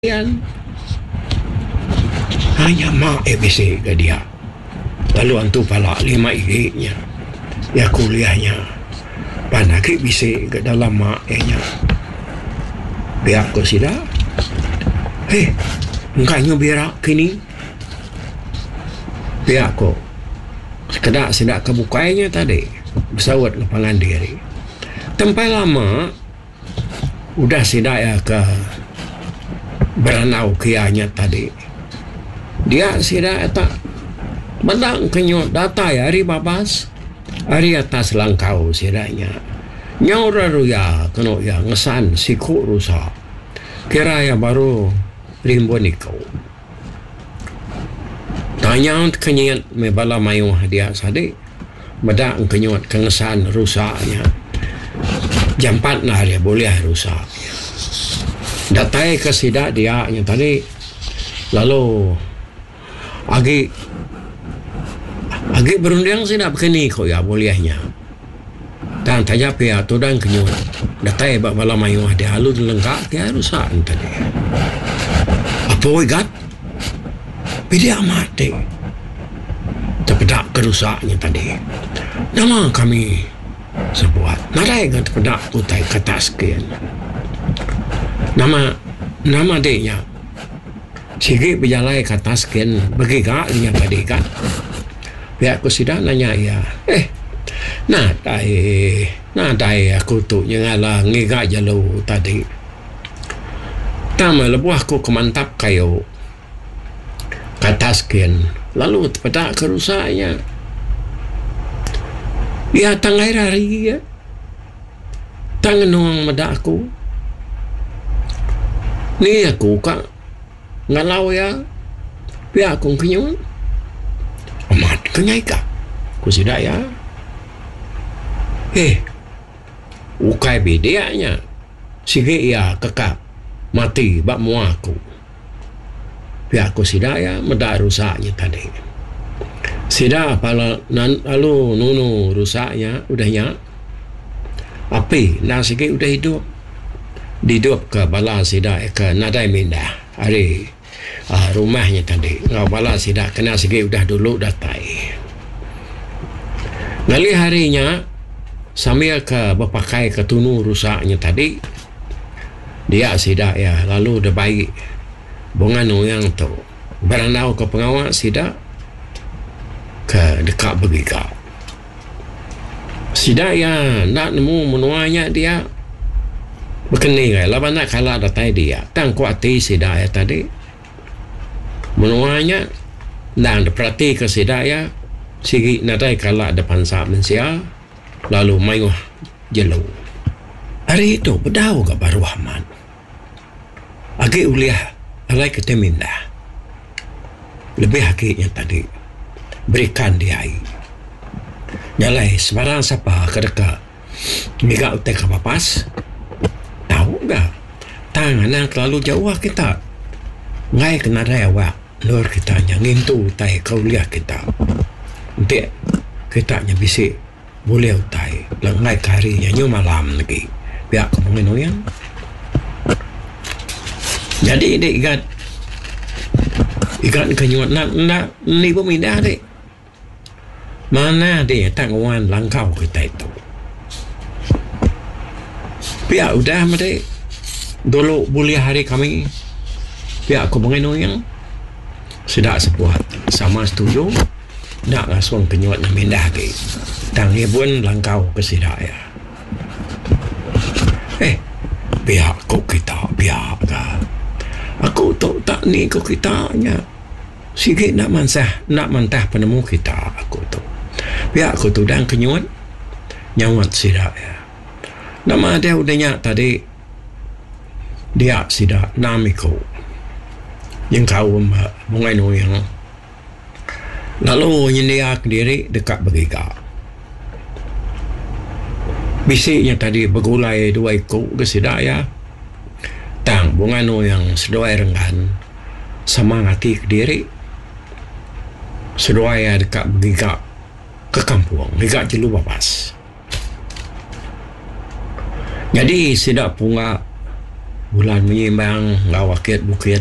Yan. Hanya mak bisik ke dia. Lalu antu pala 5 nya. Ya kuliahnya. Panaki bisik ke dalam mak nya. Biar ko sila. Hei, engkau biar kini. Biar ko. Sekedar sila kebukainya tadi. Bersawat lepangan diri. Tempat lama. Udah sila ya ke beranau kianya tadi. Dia sida tak bedang kenyot data ya hari babas. Hari atas langkau sidanya. Nyaura ruya keno ya ngesan siku rusa. Kira ya baru rimbon ikau. Tanya kenyot me bala mayu dia sadi. Bedang kenyot kengesan rusaknya. Jam 4 nah dia boleh rusak. Datai ke sidak dia yang tadi. Lalu agi berundang sidak begini kok ya bolehnya. Dan tanya pihak tu dan kenyut. Datai bak bala mayu dia halu lengkap dia rusak tadi. Apa igat? Bidi amat deh. Terpedak kerusaknya tadi. Nama kami sebuat. Nadai kan terpedak utai kata sekian. Nama dia sige berjalan ke atas sekian bagi kak dia pada kan pihak aku sudah nanya ya nadai aku tu yang ala ngigak jalu tadi tama lebuh aku kemantap kayu ke atas sekian lalu terpedak kerusaknya ya tangai hari ya tangan orang medak aku ni aku kak ngalau ya pihak aku kenyun amat kenyai kak aku sidak ya ukai bedanya sige ya kekak mati bak mua aku pihak aku sidak ya medak rusaknya tadi sidak pala lalu nunu rusaknya udahnya api nah sige udah hidup didup ke bala sidak ke nadai mindah hari rumahnya tadi ngau bala sidak kena segi udah dulu datai ngali harinya sambil ke berpakai ke tunu rusaknya tadi dia sidak ya lalu udah baik bonganu yang tu beranau ke pengawal sidak ke dekat begiga sidak ya nak nemu menuanya dia berkening laban nak kalah datai dia tang kuati sidak ya tadi menuanya dan perhati ke sidak ya sigi nadai kalah depan sah mensia lalu mayuh jelu hari itu bedau ke baru Ahmad agi uliah alai ketemindah lebih hakiknya tadi berikan dia nyalai sebarang siapa kedeka mega utek kapapas tangan yang terlalu jauh kita ngai kena raya wak lor kita yang ngintu utai kauliah kita untuk kita yang bisik boleh utai lengai kari yang nyu malam lagi biar kemungkinan yang jadi ini ikat kenyuat nak ni pemindah dek mana dia tanggungan langkau kita itu biar udah mereka dulu boleh hari kami pihak kebungan yang sudah sebuah sama setuju nak langsung kenyuat nak mindah ke tangi pun langkau ke sidak ya pihak kau kita pihak ka aku tak ni kau kita nya sikit nak mantah penemu kita aku tu pihak aku tu dan kenyuat nyawat sidak ya nama dia udahnya tadi dia sidak namiko yang kau bungai no yang lalu dia diri dekat begiga bisiknya tadi bergulai dua ikut ke sidak ya tang bungai no yang seduai renggan semangati ke diri seduai ya dekat begiga ke kampung dekat jelu babas jadi sidak punga bulan menyimbang ngawakit bukit